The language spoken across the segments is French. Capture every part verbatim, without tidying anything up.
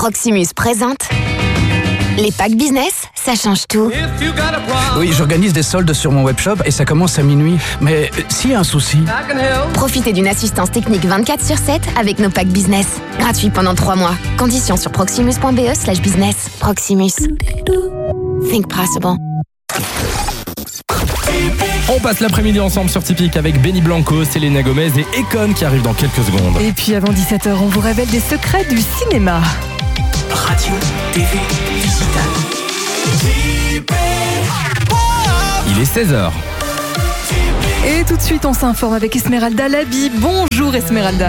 Proximus présente les packs business, ça change tout. Oui, j'organise des soldes sur mon webshop et ça commence à minuit. Mais s'il y a un souci... Profitez d'une assistance technique vingt-quatre sur sept avec nos packs business. Gratuit pendant trois mois. Conditions sur proximus.be slash business. Proximus. Think possible. On passe l'après-midi ensemble sur Typique avec Benny Blanco, Selena Gomez et Akon qui arrivent dans quelques secondes. Et puis avant dix-sept heures, on vous révèle des secrets du cinéma. Radio, T V, digital. Il est seize heures. Et tout de suite, on s'informe avec Esmeralda Labi. Bonjour Esmeralda.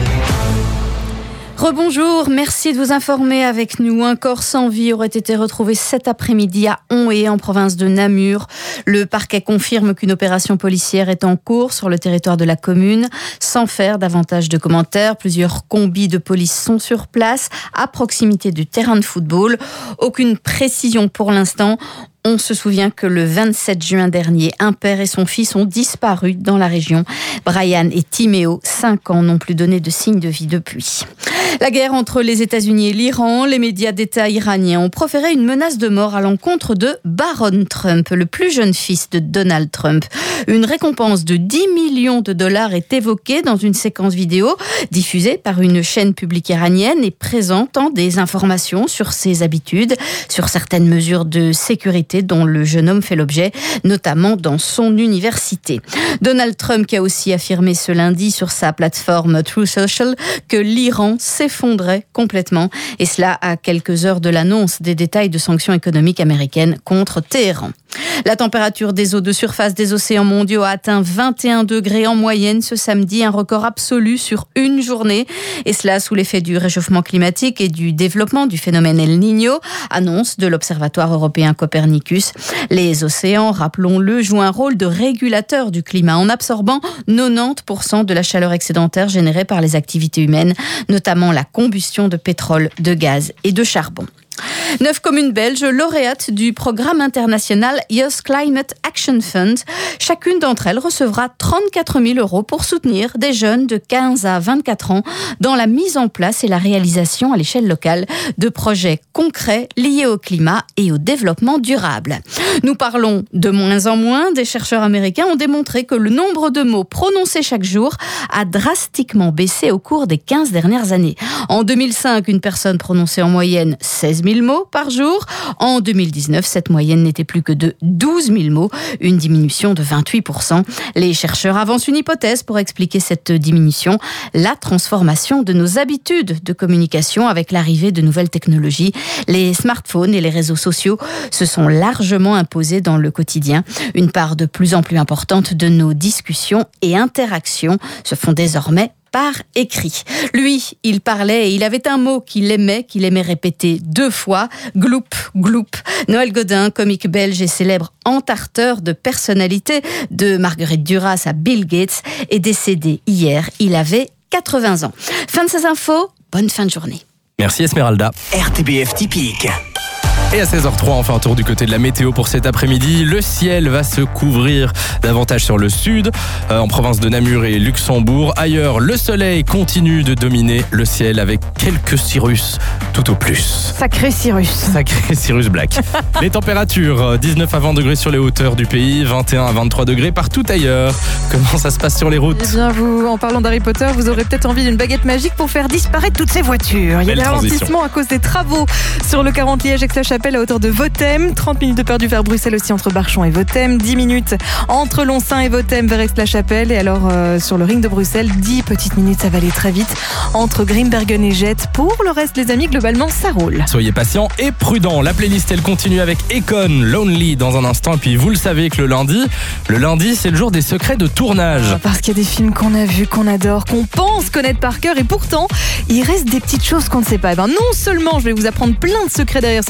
Rebonjour, merci de vous informer avec nous. Un corps sans vie aurait été retrouvé cet après-midi à Onhé, en province de Namur. Le parquet confirme qu'une opération policière est en cours sur le territoire de la commune. Sans faire davantage de commentaires, plusieurs combis de police sont sur place, à proximité du terrain de football. Aucune précision pour l'instant. On se souvient que le vingt-sept juin dernier, un père et son fils ont disparu dans la région. Brian et Timéo, cinq ans, n'ont plus donné de signe de vie depuis. La guerre entre les États-Unis et l'Iran, les médias d'État iraniens ont proféré une menace de mort à l'encontre de Barron Trump, le plus jeune fils de Donald Trump. Une récompense de dix millions de dollars est évoquée dans une séquence vidéo diffusée par une chaîne publique iranienne et présentant des informations sur ses habitudes, sur certaines mesures de sécurité dont le jeune homme fait l'objet, notamment dans son université. Donald Trump qui a aussi affirmé ce lundi sur sa plateforme Truth Social que l'Iran s'effondrait complètement, et cela à quelques heures de l'annonce des détails de sanctions économiques américaines contre Téhéran. La température des eaux de surface des océans mondiaux a atteint vingt et un degrés en moyenne ce samedi, un record absolu sur une journée, et cela sous l'effet du réchauffement climatique et du développement du phénomène El Niño, annonce de l'Observatoire européen Copernicus. Les océans, rappelons-le, jouent un rôle de régulateur du climat en absorbant quatre-vingt-dix pour cent de la chaleur excédentaire générée par les activités humaines, notamment la combustion de pétrole, de gaz et de charbon. Neuf communes belges lauréates du programme international Youth Climate Action Fund. Chacune d'entre elles recevra trente-quatre mille euros pour soutenir des jeunes de quinze à vingt-quatre ans dans la mise en place et la réalisation à l'échelle locale de projets concrets liés au climat et au développement durable. Nous parlons de moins en moins. Des chercheurs américains ont démontré que le nombre de mots prononcés chaque jour a drastiquement baissé au cours des quinze dernières années. En deux mille cinq, une personne prononçait en moyenne seize mille mots par jour. En deux mille dix-neuf, cette moyenne n'était plus que de douze mille mots, une diminution de vingt-huit pour cent. Les chercheurs avancent une hypothèse pour expliquer cette diminution, la transformation de nos habitudes de communication avec l'arrivée de nouvelles technologies. Les smartphones et les réseaux sociaux se sont largement imposés dans le quotidien. Une part de plus en plus importante de nos discussions et interactions se font désormais par écrit. Lui, il parlait et il avait un mot qu'il aimait, qu'il aimait répéter deux fois, gloup, gloup. Noël Godin, comique belge et célèbre entarteur de personnalité, de Marguerite Duras à Bill Gates, est décédé hier. Il avait quatre-vingts ans. Fin de ces infos, bonne fin de journée. Merci Esmeralda. R T B F typique. Et à seize heures trois, on fait un tour du côté de la météo pour cet après-midi. Le ciel va se couvrir davantage sur le sud, euh, en province de Namur et Luxembourg. Ailleurs, le soleil continue de dominer le ciel avec quelques cirrus tout au plus. Sacré Cyrus. Sacré Cyrus Black. Les températures, dix-neuf à vingt degrés sur les hauteurs du pays, vingt et un à vingt-trois degrés partout ailleurs. Comment ça se passe sur les routes ? Eh bien, vous, en parlant d'Harry Potter, vous aurez peut-être envie d'une baguette magique pour faire disparaître toutes ces voitures. Il y a Belle des transition. ralentissements à cause des travaux sur le quarante Liège-Aix-la-Chapelle à hauteur de Vothème, trente minutes de perdu vers Bruxelles aussi entre Barchon et Vothème, dix minutes entre Lonsin et Vothème vers Aix-la-Chapelle, et alors euh, sur le ring de Bruxelles, dix petites minutes, ça va aller très vite entre Grimbergen et Jette. Pour le reste, les amis, globalement, ça roule. Soyez patients et prudents. La playlist, elle continue avec Akon, Lonely dans un instant. Et puis vous le savez que le lundi, le lundi, c'est le jour des secrets de tournage. Parce qu'il y a des films qu'on a vus, qu'on adore, qu'on pense connaître par cœur, et pourtant, il reste des petites choses qu'on ne sait pas. Et ben, non seulement je vais vous apprendre plein de secrets derrière ces films cultes,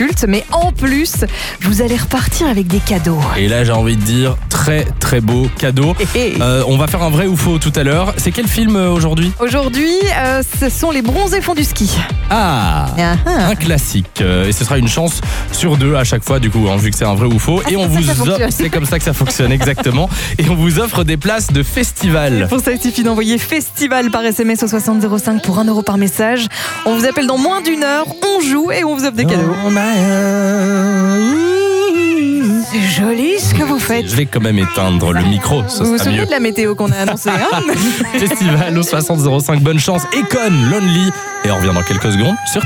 culte, mais en plus, vous allez repartir avec des cadeaux. Et là, j'ai envie de dire très très beau cadeau. Euh, on va faire un vrai ou faux tout à l'heure. C'est quel film euh, aujourd'hui ? Aujourd'hui, euh, ce sont les bronzés font du ski. Ah, Ah-ha. un classique. Euh, et ce sera une chance sur deux à chaque fois, du coup, hein, vu que c'est un vrai ou faux. Ah, et on c'est vous comme ça que ça offre, fonctionne. c'est comme ça que ça fonctionne exactement. Et on vous offre des places de festival. Pour ça, il suffit d'envoyer festival par S M S au soixante zéro cinq pour un euro par message. On vous appelle dans moins d'une heure, on joue et on vous offre des cadeaux. C'est joli ce que vous faites. Je vais quand même éteindre le micro, ce Vous vous sera souvenez mieux. de la météo qu'on a annoncée, hein? Festival au soixante zéro cinq, bonne chance. Econ, Lonely. Et on revient dans quelques secondes sur